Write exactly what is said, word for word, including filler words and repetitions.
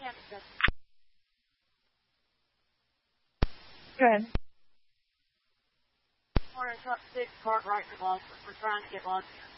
Good. We're in truck six, park right to lunch. We're trying to get lunch.